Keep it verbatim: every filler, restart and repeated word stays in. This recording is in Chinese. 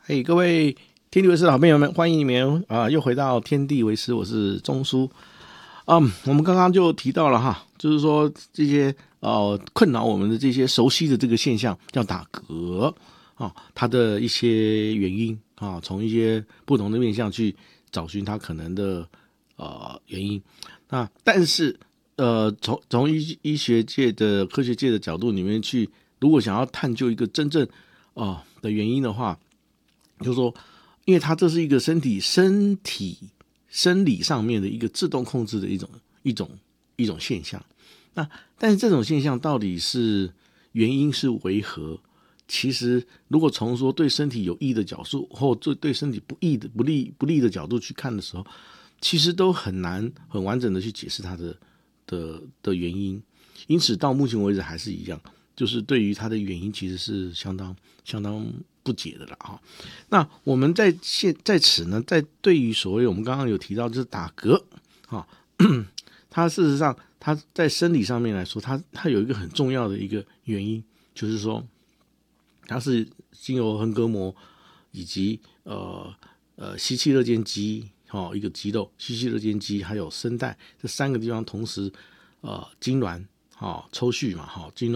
嘿，各位天地为师的好朋友们，欢迎你们啊！又回到天地为师，我是钟叔。嗯，我们刚刚就提到了哈，就是说这些呃困扰我们的这些熟悉的这个现象叫打嗝啊，它的一些原因啊，从一些不同的面向去找寻它可能的呃原因。那但是呃，从从医医学界的科学界的角度里面去，如果想要探究一个真正啊、呃、的原因的话，就是说，因为它这是一个身体身体生理上面的一个自动控制的一种一种一种现象。那但是这种现象到底是原因是为何？其实，如果从说对身体有益的角度，或对对身体不益的不利不利的角度去看的时候，其实都很难很完整的去解释它的的的原因。因此，到目前为止还是一样，就是对于它的原因其实是相当相当不解的了哈。那我们在现在此呢，在对于所谓我们刚刚有提到就是打嗝啊，它事实上它在生理上面来说，它它有一个很重要的一个原因，就是说它是经由横膈膜以及呃呃吸气肋间肌哦一个肌肉，吸气肋间肌还有声带这三个地方同时呃痉挛哦抽搐嘛哈痉